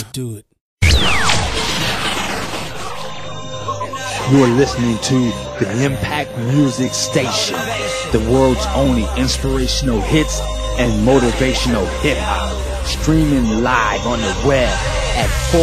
Do it. You're listening to the Impact Music Station, the world's only inspirational hits and motivational hip-hop, streaming live on the web at